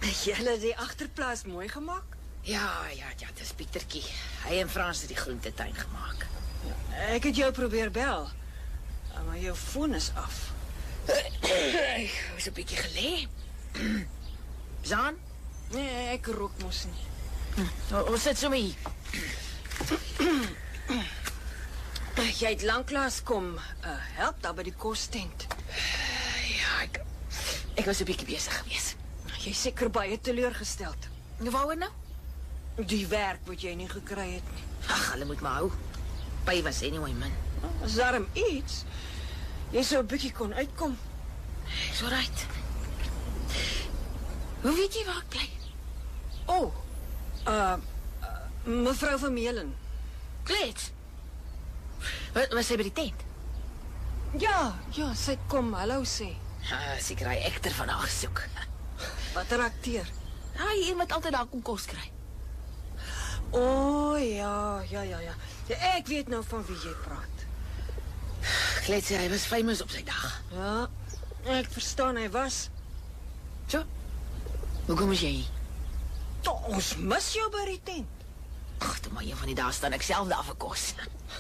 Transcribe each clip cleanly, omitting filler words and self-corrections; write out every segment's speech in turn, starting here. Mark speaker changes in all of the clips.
Speaker 1: Julle het die agterplaas mooi gemaak?
Speaker 2: Ja, dis Pietertjie. Hy en Frans het die groentetuin gemaak.
Speaker 1: Ek het jou probeer bel, maar jou foon is af.
Speaker 2: Ek was 'n bietjie gelê. Zaan?
Speaker 1: Nee, ek rook mos nie.
Speaker 2: Ons sit sommer hier.
Speaker 1: Jy het lanklaas kom help daar by die kostent.
Speaker 2: Ja, ek was 'n bietjie besig geweest.
Speaker 1: Jy is seker baie teleurgesteld.
Speaker 2: Waaroor nou?
Speaker 1: Die werk wat jy nie gekry het nie.
Speaker 2: Ag, hulle moet maar hou. By was anyway, man.
Speaker 1: Is daarom iets? Jy sou 'n bietjie kon uitkom.
Speaker 2: Ek's alright. Hoe weet jy waar ek bly?
Speaker 1: Mevrou van Meulen.
Speaker 2: Klets. Wat sê by die tent?
Speaker 1: Ja, sy kom hallo sê.
Speaker 2: Seker hy ekter van haar gesoek.
Speaker 1: Watter akteur?
Speaker 2: Hy moet altyd daar kom kos kry.
Speaker 1: Ja. Ek weet nou van wie jy praat.
Speaker 2: Klets, hy was famous op sy dag.
Speaker 1: Ja, ek verstaan hy was.
Speaker 2: So? Hoekom is jy hier?
Speaker 1: Ons mis jou by die tent.
Speaker 2: Ag, toe maar een van die dae staan ek self daar vir kos.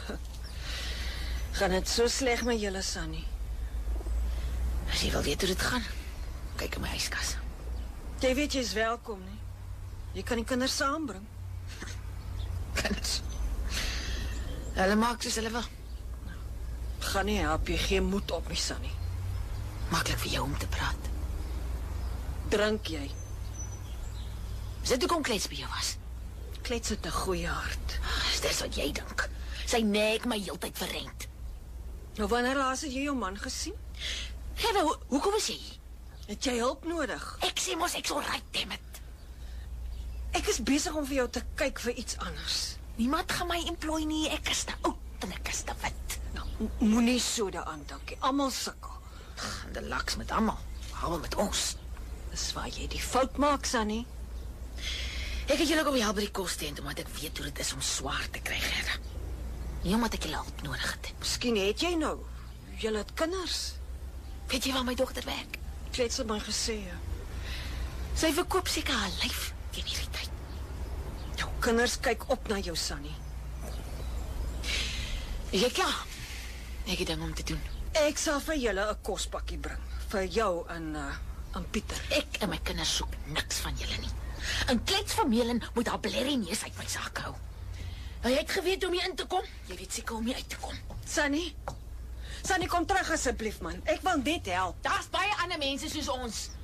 Speaker 1: Gaan dit so sleg met julle, Sunny?
Speaker 2: As jy wil weet hoe dit gaan, kyk in my yskas.
Speaker 1: Jy weet jy is welkom, nie? Jy kan die kinders saambring.
Speaker 2: Kinders. Hulle maak soos hulle wil.
Speaker 1: Gaan nie help, jy geen moed op my, Sunny.
Speaker 2: Maklik vir jou om te praat.
Speaker 1: Drink jy?
Speaker 2: Is dit hoekom Klets by jou was?
Speaker 1: Klets het 'n goeie hart.
Speaker 2: Is dit wat jy dink? Sy nek my heeltyd verrent.
Speaker 1: Nou wanneer laas het jy jou man gesien?
Speaker 2: Ja, nou, hoekom is jy hier?
Speaker 1: Het jy hulp nodig?
Speaker 2: Ek sê mos ek sal right, damn it.
Speaker 1: Ek is besig om vir jou te kyk vir iets anders.
Speaker 2: Niemand gaan my employ nie, ek is te oud en ek is te wit.
Speaker 1: Nou, moenie so daaraan dink nie. Almal sukkel.
Speaker 2: De laks met almal, behalwe met ons.
Speaker 1: Dis waar jy die fout maak, Sunny.
Speaker 2: Ek het julle kom help by die kostent, omdat ek weet hoe dit is om swaar te kry, Gerda. Nie omdat ek julle hulp nodig het.
Speaker 1: Miskien het jy nou. Julle het kinders.
Speaker 2: Weet jy waar my dogter werk?
Speaker 1: Klets het my gesê, ja.
Speaker 2: Sy verkoop seker haar lyf teen hierdie tyd.
Speaker 1: Jou kinders kyk op na jou, Sunny.
Speaker 2: Is jy klaar? Ek het ding om te doen.
Speaker 1: Ek sal vir julle 'n kospakkie bring. Vir jou en Pieter.
Speaker 2: Ek en my kinders soek niks van julle nie. En Klets van Meulen moet haar blerrie neus uit my sak hou. Jy het geweet om hier in te kom. Jy weet seker om hier uit te kom.
Speaker 1: Sunny, kom terug asseblief, man. Ek wil net help.
Speaker 2: Daar's baie ander mense soos ons.